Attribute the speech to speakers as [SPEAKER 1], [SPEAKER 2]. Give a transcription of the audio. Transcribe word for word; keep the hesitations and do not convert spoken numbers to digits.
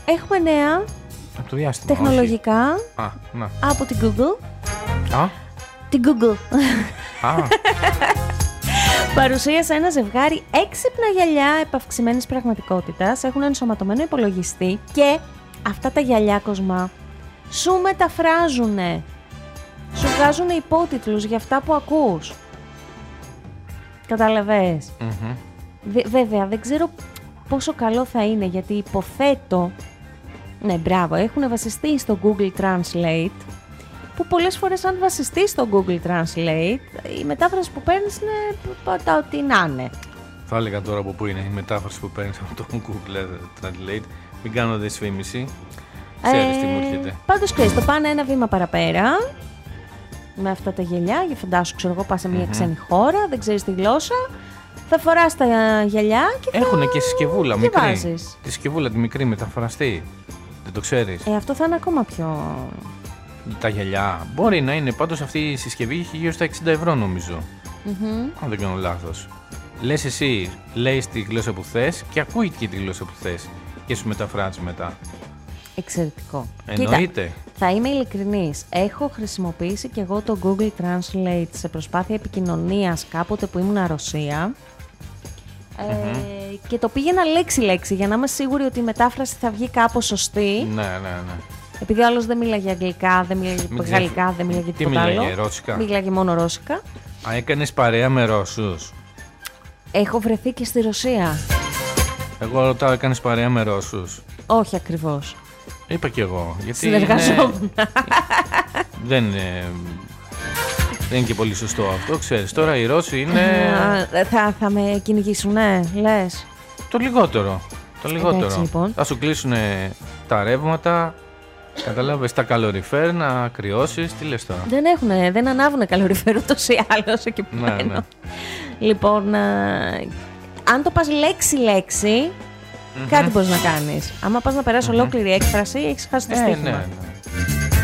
[SPEAKER 1] Έχουμε νέα
[SPEAKER 2] από το διάστημα,
[SPEAKER 1] τεχνολογικά
[SPEAKER 2] Α, να.
[SPEAKER 1] από την Google.
[SPEAKER 2] Α,
[SPEAKER 1] Την Google.
[SPEAKER 2] α.
[SPEAKER 1] Παρουσίασε ένα ζευγάρι έξυπνα γυαλιά επαυξημένης πραγματικότητας. Έχουν ενσωματωμένο υπολογιστή και αυτά τα γυαλιά, Κοσμά, σου μεταφράζουνε. Σου βγάζουν υπότιτλους για αυτά που ακούς. Καταλαβες.
[SPEAKER 2] Mm-hmm.
[SPEAKER 1] Βε- βέβαια, δεν ξέρω πόσο καλό θα είναι, γιατί υποθέτω... Ναι, μπράβο, έχουν βασιστεί στο Google Translate, που πολλές φορές αν βασιστεί στο Google Translate, η μετάφραση που παίρνεις είναι τα ό,τι να είναι.
[SPEAKER 2] Θα έλεγα τώρα από πού είναι η μετάφραση που παίρνεις από το Google Translate. Μην κάνω δυσφήμιση. Ξέρεις ε, τι μου έρχεται.
[SPEAKER 1] Πάντως ξέρεις, το πάνε ένα βήμα παραπέρα με αυτά τα γυαλιά. Για φαντάσου, ξέρω εγώ, πας σε μια mm-hmm. ξένη χώρα, δεν ξέρεις τη γλώσσα, θα φοράς τα γυαλιά και θα
[SPEAKER 2] έχουν και συσκευούλα μικρή.
[SPEAKER 1] Διαβάζεις.
[SPEAKER 2] Τη συσκευούλα τη μικρή μεταφραστή. Δεν το ξέρεις.
[SPEAKER 1] Ε, αυτό θα είναι ακόμα πιο...
[SPEAKER 2] Τα γυαλιά. Μπορεί να είναι. Πάντως αυτή η συσκευή έχει γύρω στα εξήντα ευρώ νομίζω.
[SPEAKER 1] Mm-hmm.
[SPEAKER 2] Αν δεν κάνω λάθος. Λες εσύ, λέεις τη γλώσσα που θες και ακούει και τη γλώσσα που θες και σου μεταφράζει μετά.
[SPEAKER 1] Εξαιρετικό.
[SPEAKER 2] Εννοείται.
[SPEAKER 1] Κοίτα, θα είμαι ειλικρινής. Έχω χρησιμοποιήσει και εγώ το Google Translate σε προσπάθεια επικοινωνίας κάποτε που ήμουν Ρωσία. Mm-hmm. Ε, και το πήγαινα λέξη-λέξη για να είμαι σίγουρη ότι η μετάφραση θα βγει κάπως σωστή.
[SPEAKER 2] Ναι, ναι, ναι.
[SPEAKER 1] Επειδή ο άλλος δεν μίλαγε αγγλικά, δεν μίλαγε
[SPEAKER 2] Μην
[SPEAKER 1] γαλλικά,
[SPEAKER 2] ξεφ...
[SPEAKER 1] δεν μίλαγε
[SPEAKER 2] Τι
[SPEAKER 1] τίποτα άλλο.
[SPEAKER 2] μίλαγε, ρώσικα.
[SPEAKER 1] Μίλαγε μόνο ρώσικα.
[SPEAKER 2] Α, έκανες παρέα με Ρώσους.
[SPEAKER 1] Έχω βρεθεί και στη Ρωσία.
[SPEAKER 2] Εγώ ρωτάω, έκανες παρέα με Ρώσους.
[SPEAKER 1] Όχι ακριβώς.
[SPEAKER 2] Είπα κι εγώ. Γιατί
[SPEAKER 1] συνεργαζόμουν.
[SPEAKER 2] Είναι... δεν είναι... Δεν είναι και πολύ σωστό αυτό, ξέρεις. Τώρα οι Ρώσοι είναι...
[SPEAKER 1] θα, θα με κυνηγήσουνε, λες.
[SPEAKER 2] Το λιγότερο. Το λιγότερο.
[SPEAKER 1] Εντάξει, λοιπόν.
[SPEAKER 2] Θα σου κλείσουν τα ρεύματα, καταλάβες, τα καλοριφέρ, να κρυώσεις. Τι λες τώρα.
[SPEAKER 1] Δεν έχουνε, δεν ανάβουνε καλοριφέρ ούτως ή άλλως εκεί που
[SPEAKER 2] ναι,
[SPEAKER 1] μένω.
[SPEAKER 2] ναι.
[SPEAKER 1] Λοιπόν, α, αν το πας λέξη-λέξη, mm-hmm. κάτι μπορείς να κάνεις. Άμα πας να περάσεις mm-hmm. ολόκληρη έκφραση, έχεις χάσει το
[SPEAKER 2] ε,
[SPEAKER 1] στοίχημα.
[SPEAKER 2] Ναι, ναι.